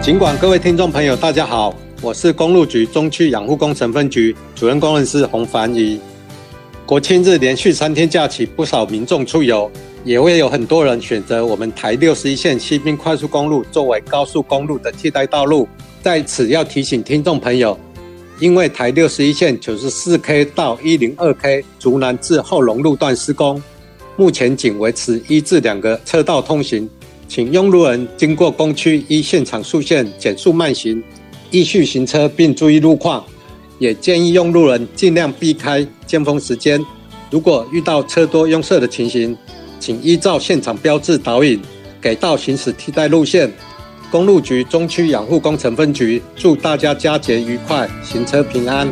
尽管各位听众朋友大家好，我是公路局中区养护工程分局主任工程师洪凡仪。国庆日连续3天假期，不少民众出游，也会有很多人选择我们台61线西滨快速公路作为高速公路的替代道路。在此要提醒听众朋友，因为台61线 94K 到 102K 竹南至后龙路段施工，目前仅维持1至2个车道通行，请用路人经过工区依现场速限减速慢行，依序行车并注意路况。也建议用路人尽量避开尖峰时间，如果遇到车多拥塞的情形，请依照现场标志导引，给道行驶替代路线。公路局中区养护工程分局祝大家佳节愉快，行车平安。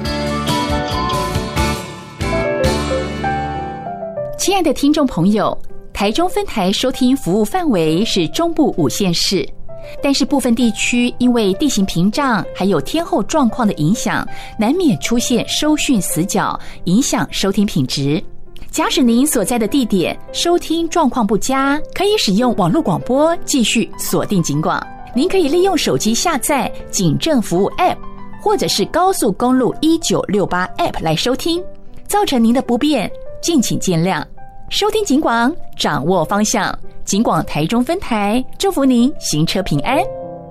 亲爱的听众朋友，台中分台收听服务范围是中部5县市，但是部分地区因为地形屏障还有天候状况的影响，难免出现收讯死角，影响收听品质。假使您所在的地点收听状况不佳，可以使用网络广播继续锁定警广。您可以利用手机下载警政服务 App 或者是高速公路1968 App 来收听，造成您的不便，敬请见谅。收听警广，掌握方向。警广台中分台祝福您行车平安。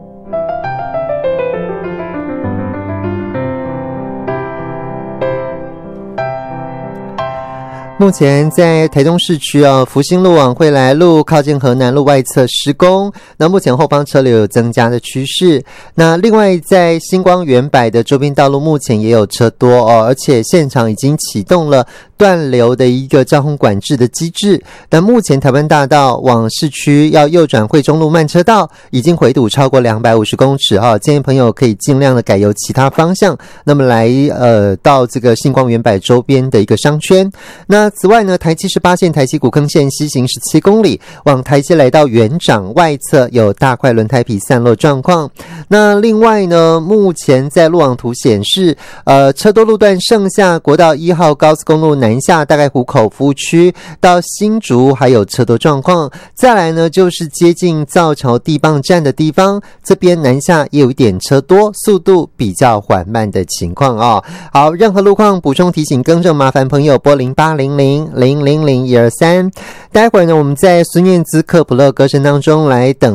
目前在台中市区福兴路往惠来路靠近河南路外侧施工，那目前后方车流有增加的趋势。那另外在星光远百的周边道路目前也有车多而且现场已经启动了断流的一个交通管制的机制。那目前台湾大道往市区要右转惠中路慢车道已经回堵超过250公尺建议朋友可以尽量的改由其他方向，那么来到这个星光远百周边的一个商圈。那此外呢，台78线台七古坑线西行17公里，往台七来到园长外侧有大块轮胎皮散落状况。那另外呢，目前在路网图显示，车多路段剩下国道1号高速公路南下大概湖口服务区到新竹还有车多状况。再来呢，就是接近造桥地磅站的地方，这边南下也有一点车多，速度比较缓慢的情况好，任何路况补充提醒更正，麻烦朋友拨0800-000-123。待会儿呢，我们在孙燕姿克普勒歌声当中来等